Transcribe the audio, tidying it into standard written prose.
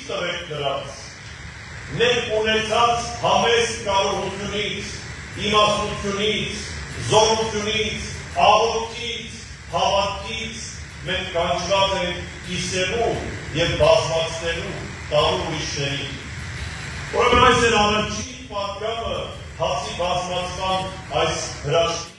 տվեք դրանց, մեր ունեցած համեստ կարողությունից, իմաստությունից, զորությունից, աղոթքից, հավատքից մենք կանչված ենք կիսելու և բազմացնելու տալու ուրիշներին։ Ուրեմն այս էր առաջին պատգամը հացի բազմացման այս հրաշքի